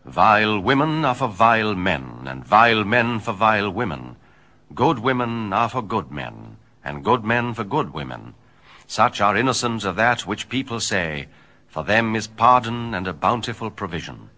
Vile women are for vile men, and vile men for vile women. Good women are for good men, and good men for good women. Such are innocent of that which people say, for them is pardon and a bountiful provision.